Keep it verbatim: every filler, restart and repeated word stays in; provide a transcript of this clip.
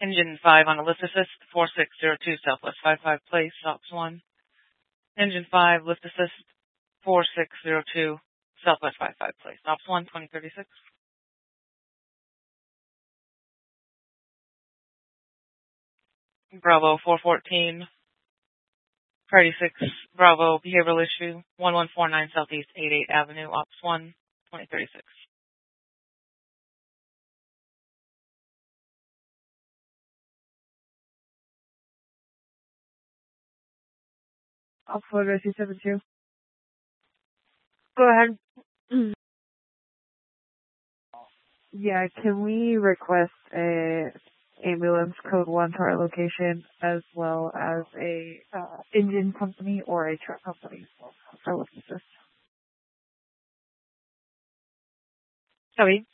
Engine five on a lift assist, four six zero two Southwest five five Place, Ops one. Engine five, lift assist, four six zero two Southwest five five Place, Ops one, twenty thirty-six. Bravo four fourteen, Priority six, Bravo, behavioral issue, one one four nine Southeast eighty-eighth Avenue, Ops one, twenty thirty-six. Ops one, two seven two. Go ahead. Yeah, can we request a ambulance code one to our location as well as a uh, engine company or a truck company for lift assist? Sorry.